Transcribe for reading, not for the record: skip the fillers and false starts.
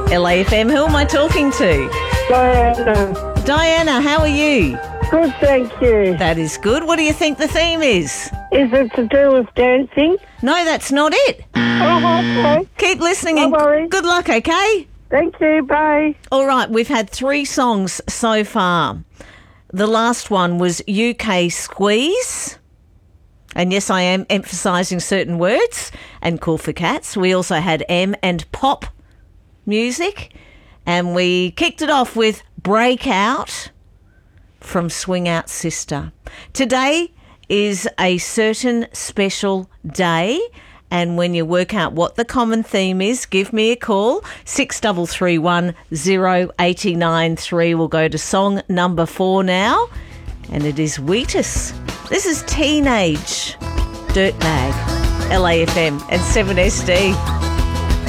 LAFM, who am I talking to? Diana. Diana, how are you? Good, thank you. That is good. What do you think the theme is? Is it to do with dancing? No, that's not it. Oh, okay. Keep listening No and worries. good luck, okay? Thank you, bye. All right, we've had 3 songs so far. The last one was UK Squeeze. And yes, I am emphasising certain words, and Cool for Cats. We also had M and pop music. And we kicked it off with Breakout from Swing Out Sister. Today is a certain special day. And when you work out what the common theme is, give me a call. 6331 0893. We'll go to song number 4 now. And it is Wheatus. This is Teenage Dirtbag, LAFM and 7SD.